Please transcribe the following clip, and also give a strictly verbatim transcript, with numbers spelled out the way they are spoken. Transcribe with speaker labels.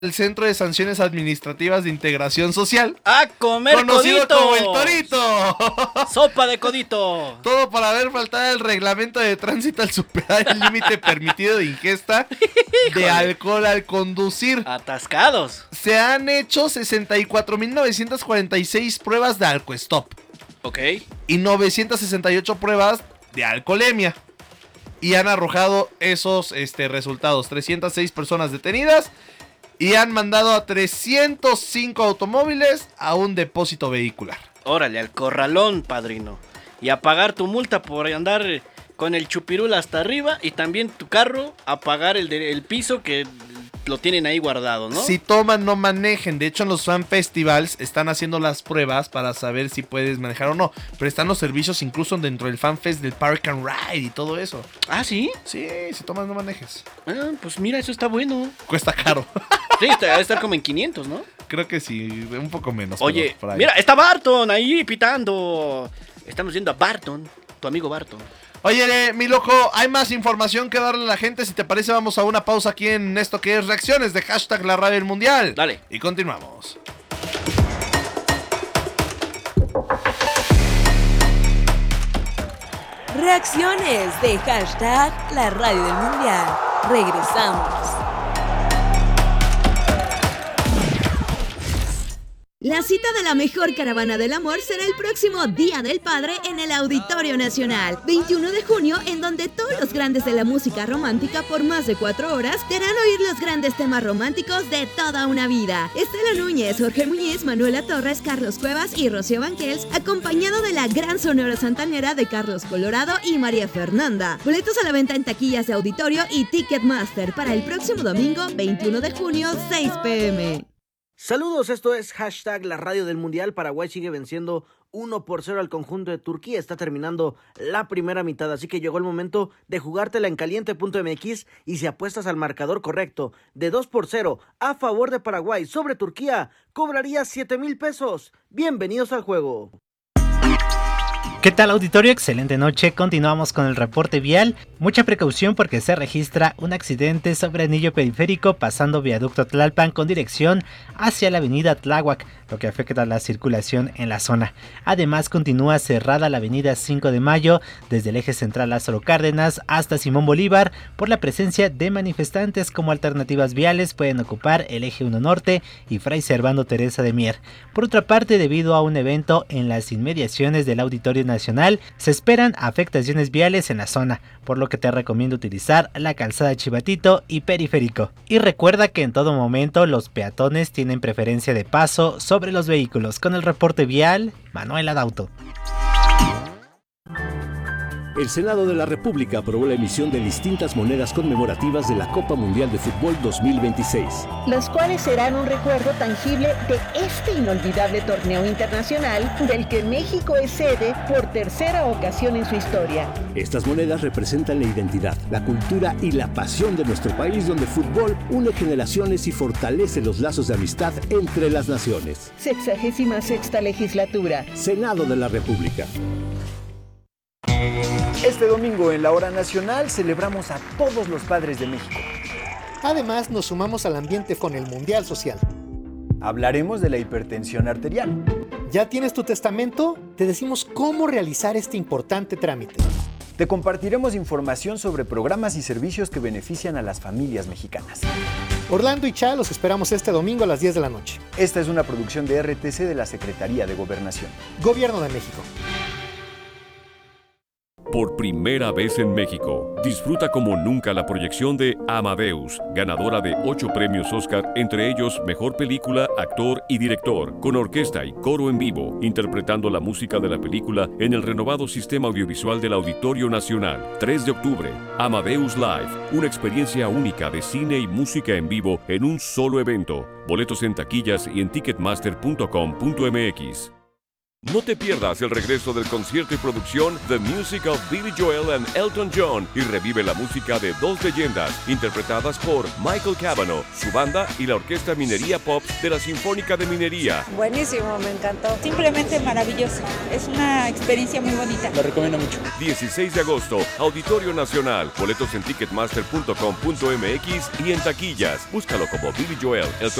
Speaker 1: el Centro de Sanciones Administrativas de Integración Social.
Speaker 2: ¡A comer
Speaker 1: conocido
Speaker 2: codito!
Speaker 1: como el Torito.
Speaker 2: ¡Sopa de codito!
Speaker 1: Todo por haber faltado el reglamento de tránsito al superar el límite permitido de ingesta de alcohol al conducir.
Speaker 2: Atascados.
Speaker 1: Se han hecho sesenta y cuatro mil novecientas cuarenta y seis pruebas de alcoestop.
Speaker 2: Ok.
Speaker 1: Y novecientas sesenta y ocho pruebas de alcoholemia. Y han arrojado esos este, resultados. trescientas seis personas detenidas. Y han mandado a trescientos cinco automóviles a un depósito vehicular.
Speaker 2: Órale, al corralón, padrino. Y a pagar tu multa por andar con el chupirul hasta arriba. Y también tu carro a pagar el, de, el piso que lo tienen ahí guardado, ¿no?
Speaker 1: Si toman, no manejen. De hecho, en los fan festivals están haciendo las pruebas para saber si puedes manejar o no. Pero están los servicios incluso dentro del fan fest del Park and Ride y todo eso.
Speaker 2: ¿Ah, sí?
Speaker 1: Sí, si tomas, no manejes.
Speaker 2: Ah, pues mira, eso está bueno.
Speaker 1: Cuesta caro.
Speaker 2: Sí, debe estar como en quinientos, ¿no?
Speaker 1: Creo que sí, un poco menos.
Speaker 2: Oye, mira, está Barton ahí pitando. Estamos viendo a Barton, tu amigo Barton.
Speaker 1: Oye, mi loco, hay más información que darle a la gente. Si te parece, vamos a una pausa aquí en esto que es reacciones de hashtag La Radio del Mundial.
Speaker 2: Dale.
Speaker 1: Y continuamos.
Speaker 3: Reacciones de hashtag La Radio del Mundial. Regresamos. La cita de la mejor caravana del amor será el próximo Día del Padre en el Auditorio Nacional, veintiuno de junio, en donde todos los grandes de la música romántica por más de cuatro horas te harán oír los grandes temas románticos de toda una vida. Estela Núñez, Jorge Muñiz, Manuela Torres, Carlos Cuevas y Rocío Banquels, acompañado de la gran sonora santanera de Carlos Colorado y María Fernanda. Boletos a la venta en taquillas de auditorio y Ticketmaster para el próximo domingo, veintiuno de junio, seis pe eme.
Speaker 4: Saludos, esto es hashtag La Radio del Mundial. Paraguay sigue venciendo uno por cero al conjunto de Turquía. Está terminando la primera mitad, así que llegó el momento de jugártela en caliente punto eme equis y si apuestas al marcador correcto de dos por cero a favor de Paraguay sobre Turquía, cobrarías siete mil pesos. Bienvenidos al juego.
Speaker 5: ¿Qué tal, auditorio? Excelente noche. Continuamos con el reporte vial. Mucha precaución porque se registra un accidente sobre anillo periférico pasando viaducto Tlalpan con dirección hacia la avenida Tláhuac, lo que afecta la circulación en la zona. Además, continúa cerrada la avenida cinco de mayo desde el eje central Lázaro Cárdenas hasta Simón Bolívar por la presencia de manifestantes. Como alternativas viales pueden ocupar el eje uno norte y Fray Servando Teresa de Mier. Por otra parte, debido a un evento en las inmediaciones del Auditorio Nacional, se esperan afectaciones viales en la zona, por lo que te recomiendo utilizar la calzada Chivatito y Periférico. Y recuerda que en todo momento los peatones tienen preferencia de paso sobre los vehículos. Con el reporte vial, Manuel Adauto.
Speaker 6: El Senado de la República aprobó la emisión de distintas monedas conmemorativas de la Copa Mundial de Fútbol dos mil veintiséis.
Speaker 7: Las cuales serán un recuerdo tangible de este inolvidable torneo internacional del que México es sede por tercera ocasión en su historia.
Speaker 6: Estas monedas representan la identidad, la cultura y la pasión de nuestro país, donde el fútbol une generaciones y fortalece los lazos de amistad entre las naciones.
Speaker 7: Sexagésima sexta legislatura.
Speaker 6: Senado de la República.
Speaker 8: Este domingo en la Hora Nacional celebramos a todos los padres de México.
Speaker 9: Además, nos sumamos al ambiente con el Mundial Social.
Speaker 8: Hablaremos de la hipertensión arterial.
Speaker 9: ¿Ya tienes tu testamento? Te decimos cómo realizar este importante trámite.
Speaker 8: Te compartiremos información sobre programas y servicios que benefician a las familias mexicanas.
Speaker 9: Orlando y Cha los esperamos este domingo a las diez de la noche.
Speaker 8: Esta es una producción de erre te ce de la Secretaría de Gobernación.
Speaker 9: Gobierno de México.
Speaker 10: Por primera vez en México, disfruta como nunca la proyección de Amadeus, ganadora de ocho premios Oscar, entre ellos Mejor Película, Actor y Director, con orquesta y coro en vivo, interpretando la música de la película en el renovado sistema audiovisual del Auditorio Nacional. tres de octubre, Amadeus Live, una experiencia única de cine y música en vivo en un solo evento. Boletos en taquillas y en ticketmaster punto com punto eme equis. No te pierdas el regreso del concierto y producción The Music of Billy Joel and Elton John y revive la música de dos leyendas interpretadas por Michael Cavanaugh, su banda y la Orquesta Minería Pop de la Sinfónica de Minería.
Speaker 11: Buenísimo, me encantó. Simplemente maravilloso. Es una experiencia muy bonita.
Speaker 8: Lo recomiendo mucho.
Speaker 10: dieciséis de agosto, Auditorio Nacional. Boletos en ticketmaster punto com punto m x y en taquillas. Búscalo como Billy Joel, Elton